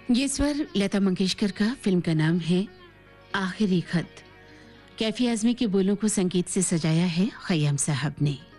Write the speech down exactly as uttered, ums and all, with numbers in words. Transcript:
ये स्वर लता मंगेशकर का, फिल्म का नाम है आखिरी खत। कैफी आजमी के बोलों को संगीत से सजाया है खयाम साहब ने।